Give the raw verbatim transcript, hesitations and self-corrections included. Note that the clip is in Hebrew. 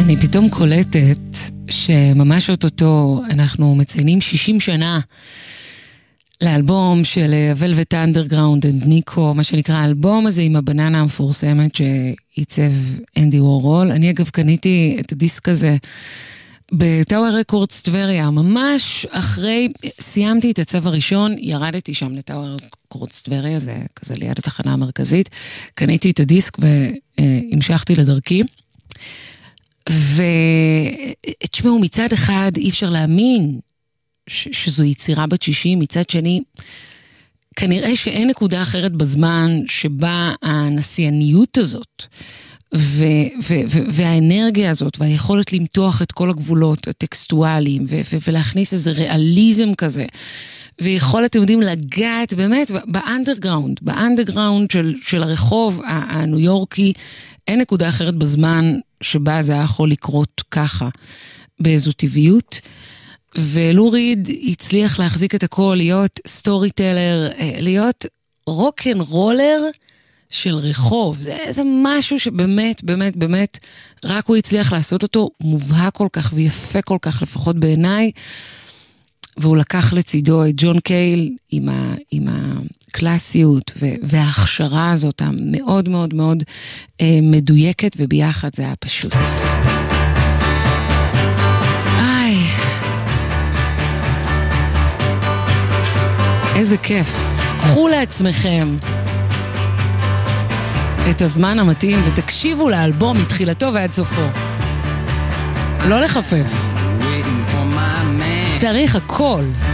אני פתאום קולטת שממש אותו אנחנו מציינים שישים שנה לאלבום של Velvet Underground and Nico, מה שנקרא האלבום הזה עם הבננה המפורסמת שעיצב אנדי וורול. אני אגב קניתי את הדיסק הזה בטאוור רקורדס טבריה, ממש אחרי, סיימתי את הצו הראשון, ירדתי שם לטאוור רקורדס טבריה, זה כזה ליד התחנה המרכזית, קניתי את הדיסק והמשכתי לדרכי. ותשמעו, מצד אחד אי אפשר להאמין ש- שזו יצירה בת שישים, מצד שני כנראה שאין נקודה אחרת בזמן שבה הנסייניות הזאת ו- ו- ו- והאנרגיה הזאת והיכולת למתוח את כל הגבולות הטקסטואליים ו- ו- ולהכניס איזה ריאליזם כזה ויכולת, אתם יודעים, לגעת באמת באנדרגראונד, באנדרגראונד של, של הרחוב הניו יורקי. אין נקודה אחרת בזמן שבה זה היה יכול לקרות ככה, באיזו טבעיות. ולו ריד הצליח להחזיק את הכל, להיות סטורי טלר, להיות רוקן רולר של רחוב. זה, זה משהו שבאמת, באמת, באמת, רק הוא הצליח לעשות אותו מובהק כל כך ויפה כל כך, לפחות בעיניי. והוא לקח לצידו את ג'ון קייל עם, ה, עם הקלאסיות ו, וההכשרה הזאת המאוד מאוד מאוד אה, מדויקת, וביחד זה היה פשוט. איי, איזה כיף. קחו לעצמכם את הזמן המתאים ותקשיבו לאלבום מתחילתו ועד סופו. לא לחפף. צריך הכל.